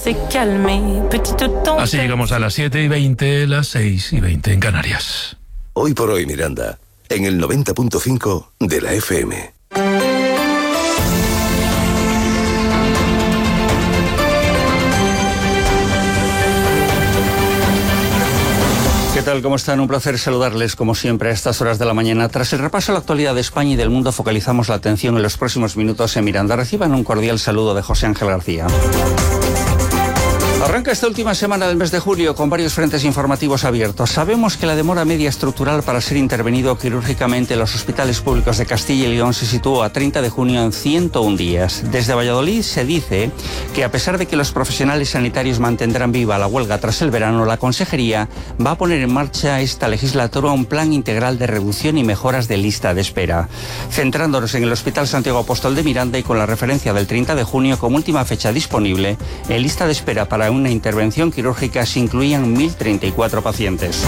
s'est calmé, petite tempête. Así llegamos a las 7:20, las 6:20 en Canarias. Hoy por hoy, Miranda, en el 90.5 de la FM. ¿Qué tal? ¿Cómo están? Un placer saludarles, como siempre, a estas horas de la mañana. Tras el repaso a la actualidad de España y del mundo, focalizamos la atención en los próximos minutos en Miranda. Reciban un cordial saludo de José Ángel García. Arranca esta última semana del mes de julio con varios frentes informativos abiertos. Sabemos que la demora media estructural para ser intervenido quirúrgicamente en los hospitales públicos de Castilla y León se situó a 30 de junio en 101 días. Desde Valladolid se dice que a pesar de que los profesionales sanitarios mantendrán viva la huelga tras el verano, la Consejería va a poner en marcha esta legislatura un plan integral de reducción y mejoras de lista de espera. Centrándonos en el Hospital Santiago Apóstol de Miranda y con la referencia del 30 de junio como última fecha disponible, en lista de espera para una intervención quirúrgica se incluían 1.034 pacientes.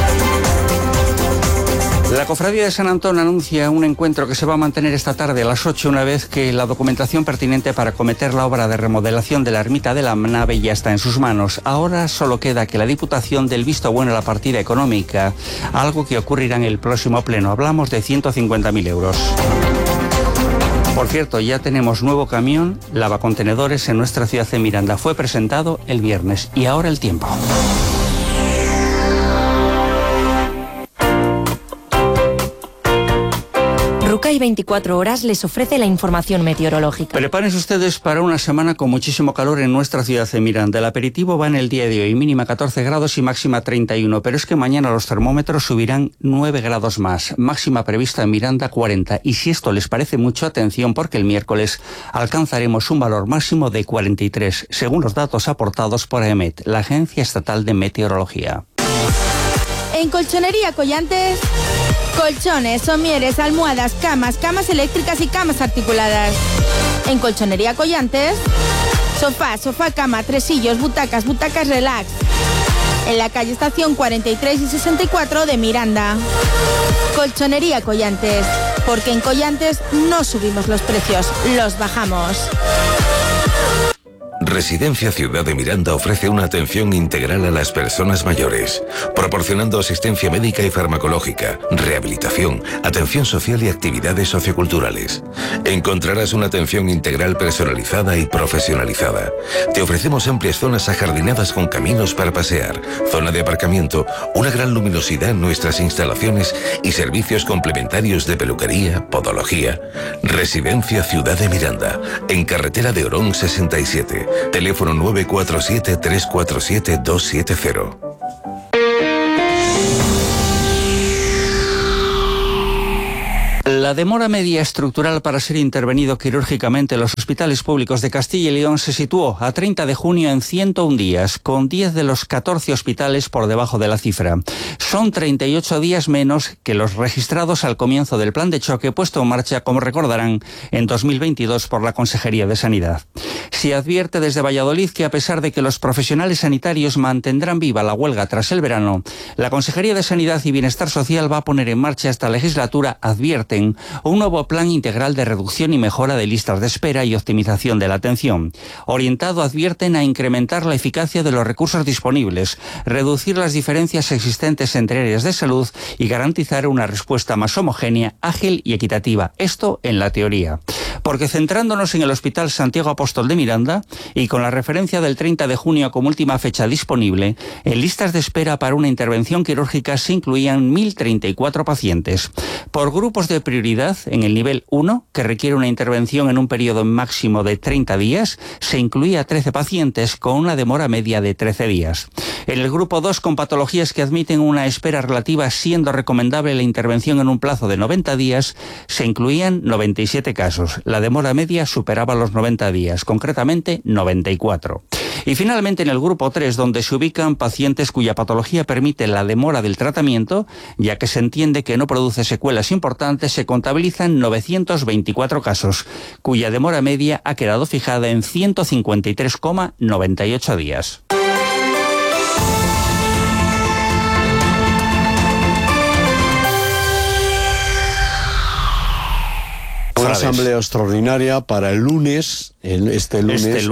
La Cofradía de San Antón anuncia un encuentro que se va a mantener esta tarde a las 8, una vez que la documentación pertinente para acometer la obra de remodelación de la ermita de la nave ya está en sus manos. Ahora solo queda que la Diputación dé el visto bueno a la partida económica, algo que ocurrirá en el próximo pleno. Hablamos de 150.000 euros. Por cierto, ya tenemos nuevo camión lavacontenedores en nuestra ciudad de Miranda. Fue presentado el viernes. Y ahora el tiempo. Rucay 24 horas les ofrece la información meteorológica. Prepárense ustedes para una semana con muchísimo calor en nuestra ciudad de Miranda. El aperitivo va en el día de hoy, mínima 14 grados y máxima 31, pero es que mañana los termómetros subirán 9 grados más, máxima prevista en Miranda 40. Y si esto les parece mucho, atención, porque el miércoles alcanzaremos un valor máximo de 43, según los datos aportados por AEMET, la Agencia Estatal de Meteorología. En Colchonería Collantes, colchones, somieres, almohadas, camas eléctricas y camas articuladas. En Colchonería Collantes, sofá, cama, tresillos, butacas relax. En la calle Estación 43 y 64 de Miranda. Colchonería Collantes, porque en Collantes no subimos los precios, los bajamos. Residencia Ciudad de Miranda ofrece una atención integral a las personas mayores, proporcionando asistencia médica y farmacológica, rehabilitación, atención social y actividades socioculturales. Encontrarás una atención integral personalizada y profesionalizada. Te ofrecemos amplias zonas ajardinadas con caminos para pasear, zona de aparcamiento, una gran luminosidad en nuestras instalaciones y servicios complementarios de peluquería, podología. Residencia Ciudad de Miranda, en carretera de Orón 67. Teléfono 947-347-270. La demora media estructural para ser intervenido quirúrgicamente en los hospitales públicos de Castilla y León se situó a 30 de junio en 101 días, con 10 de los 14 hospitales por debajo de la cifra. Son 38 días menos que los registrados al comienzo del plan de choque puesto en marcha, como recordarán, en 2022 por la Consejería de Sanidad. Se advierte desde Valladolid que a pesar de que los profesionales sanitarios mantendrán viva la huelga tras el verano, la Consejería de Sanidad y Bienestar Social va a poner en marcha esta legislatura, advierten, un nuevo plan integral de reducción y mejora de listas de espera y optimización de la atención. Orientado, advierten, a incrementar la eficacia de los recursos disponibles, reducir las diferencias existentes entre áreas de salud y garantizar una respuesta más homogénea, ágil y equitativa. Esto en la teoría. Porque centrándonos en el Hospital Santiago Apóstol de Miranda y con la referencia del 30 de junio como última fecha disponible, en listas de espera para una intervención quirúrgica se incluían 1.034 pacientes. Por grupos de prioridad, en el nivel 1, que requiere una intervención en un periodo máximo de 30 días, se incluía 13 pacientes con una demora media de 13 días. En el grupo 2, con patologías que admiten una espera relativa, siendo recomendable la intervención en un plazo de 90 días, se incluían 97 casos. La demora media superaba los 90 días, concretamente 94. Y finalmente en el grupo 3, donde se ubican pacientes cuya patología permite la demora del tratamiento, ya que se entiende que no produce secuelas importantes, se contabilizan 924 casos, cuya demora media ha quedado fijada en 153,98 días. Una asamblea extraordinaria para el lunes, este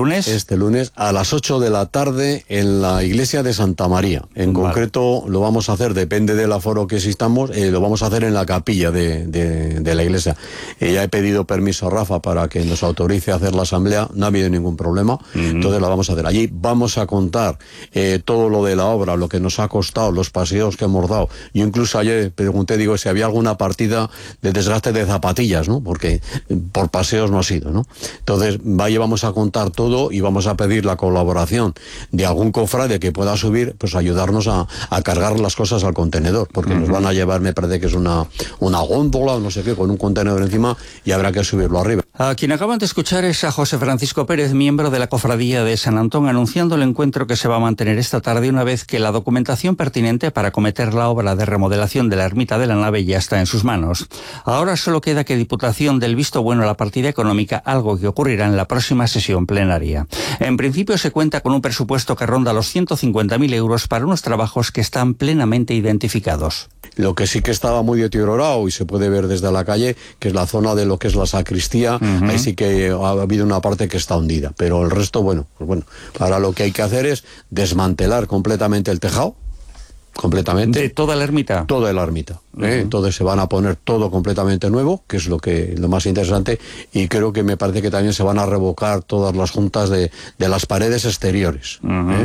lunes a las 8 de la tarde en la iglesia de Santa María. En concreto lo vamos a hacer, depende del aforo que existamos, lo vamos a hacer en la capilla de la iglesia. Ya he pedido permiso a Rafa para que nos autorice a hacer la asamblea, no ha habido ningún problema, entonces la vamos a hacer. Allí vamos a contar todo lo de la obra, lo que nos ha costado, los paseos que hemos dado. Yo incluso ayer pregunté, digo, si había alguna partida de desgaste de zapatillas, ¿no? Porque por paseos no ha sido, ¿no? Entonces, vamos a contar todo y vamos a pedir la colaboración de algún cofrade que pueda subir, pues ayudarnos a cargar las cosas al contenedor, porque nos van a llevar, me parece que es una góndola o no sé qué, con un contenedor encima y habrá que subirlo arriba. A quien acaban de escuchar es a José Francisco Pérez, miembro de la Cofradía de San Antón, anunciando el encuentro que se va a mantener esta tarde una vez que la documentación pertinente para acometer la obra de remodelación de la ermita de la nave ya está en sus manos. Ahora solo queda que Diputación dé el visto bueno a la partida económica, algo que ocurrirá en la próxima sesión plenaria. En principio se cuenta con un presupuesto que ronda los 150.000 euros para unos trabajos que están plenamente identificados. Lo que sí que estaba muy deteriorado y se puede ver desde la calle, que es la zona de lo que es la sacristía, ahí sí que ha habido una parte que está hundida, pero el resto, bueno, ahora lo que hay que hacer es desmantelar completamente el tejado, completamente. ¿De toda la ermita? Toda la ermita. Entonces se van a poner todo completamente nuevo, que es lo más interesante, y creo que me parece que también se van a revocar todas las juntas de las paredes exteriores.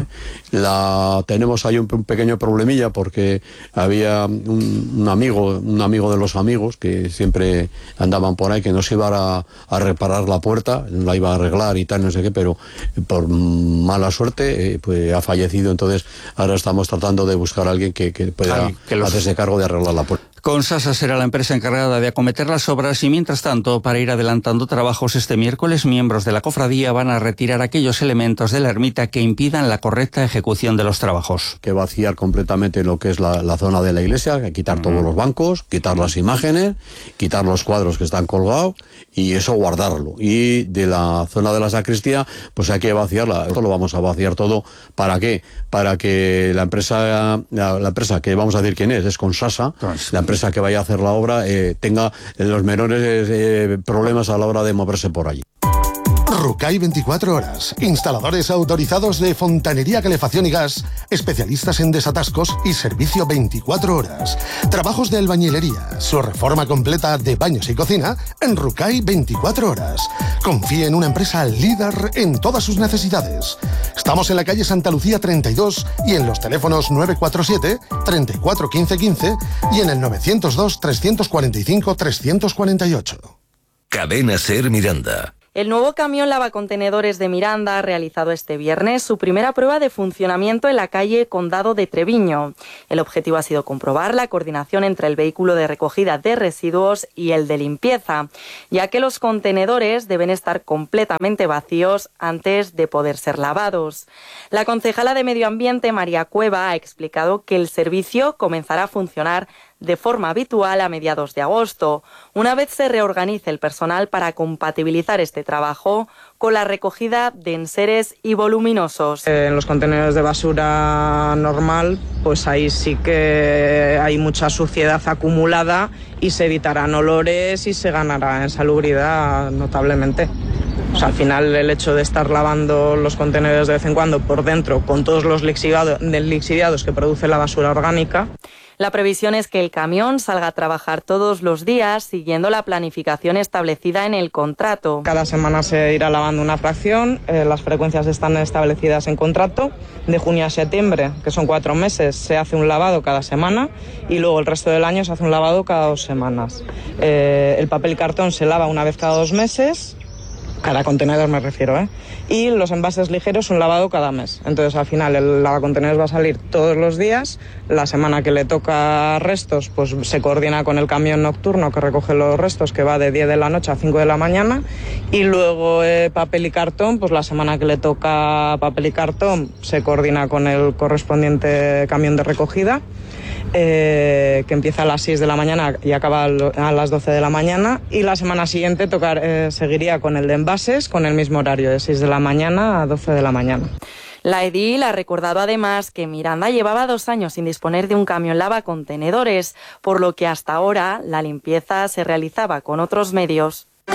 Tenemos ahí un pequeño problemilla porque había un amigo de los amigos que siempre andaban por ahí, que nos iba a reparar la puerta, la iba a arreglar y tal, no sé qué, pero por mala suerte pues ha fallecido. Entonces ahora estamos tratando de buscar a alguien que pueda hacerse cargo de arreglar la puerta. Consasa será la empresa encargada de acometer las obras y, mientras tanto, para ir adelantando trabajos este miércoles, miembros de la cofradía van a retirar aquellos elementos de la ermita que impidan la correcta ejecución de los trabajos. Que vaciar completamente lo que es la zona de la iglesia, quitar todos los bancos, quitar las imágenes, quitar los cuadros que están colgados y eso guardarlo. Y de la zona de la sacristía, pues hay que vaciarla. Esto lo vamos a vaciar todo. ¿Para qué? Para que la empresa que vamos a decir quién es Consasa, la empresa que vaya a hacer la obra tenga los menores problemas a la hora de moverse por allí. Rucay 24 horas. Instaladores autorizados de fontanería, calefacción y gas, especialistas en desatascos y servicio 24 horas. Trabajos de albañilería, su reforma completa de baños y cocina en Rucay 24 horas. Confíe en una empresa líder en todas sus necesidades. Estamos en la calle Santa Lucía 32 y en los teléfonos 947 34 15 15 y en el 902 345 348. Cadena Ser Miranda. El nuevo camión lavacontenedores de Miranda ha realizado este viernes su primera prueba de funcionamiento en la calle Condado de Treviño. El objetivo ha sido comprobar la coordinación entre el vehículo de recogida de residuos y el de limpieza, ya que los contenedores deben estar completamente vacíos antes de poder ser lavados. La concejala de Medio Ambiente, María Cueva, ha explicado que el servicio comenzará a funcionar de forma habitual a mediados de agosto, una vez se reorganice el personal para compatibilizar este trabajo con la recogida de enseres y voluminosos. En los contenedores de basura normal, pues ahí sí que hay mucha suciedad acumulada y se evitarán olores y se ganará en salubridad notablemente. O sea, al final el hecho de estar lavando los contenedores de vez en cuando por dentro con todos los lixiviados que produce la basura orgánica. La previsión es que el camión salga a trabajar todos los días siguiendo la planificación establecida en el contrato. Cada semana se irá lavando una fracción, las frecuencias están establecidas en contrato. De junio a septiembre, que son 4 meses, se hace un lavado cada semana y luego el resto del año se hace un lavado cada 2 semanas. El papel y cartón se lava una vez cada 2 meses. Cada contenedor me refiero, y los envases ligeros un lavado cada mes. Entonces al final el lavacontenedores va a salir todos los días. La semana que le toca restos, pues se coordina con el camión nocturno que recoge los restos, que va de 10 de la noche a 5 de la mañana. Y luego papel y cartón, pues la semana que le toca papel y cartón se coordina con el correspondiente camión de recogida. Que empieza a las 6 de la mañana y acaba a las 12 de la mañana, y la semana siguiente seguiría con el de envases con el mismo horario, de 6 de la mañana a 12 de la mañana. La edil ha recordado además que Miranda llevaba 2 años sin disponer de un camión lavacontenedores, por lo que hasta ahora la limpieza se realizaba con otros medios.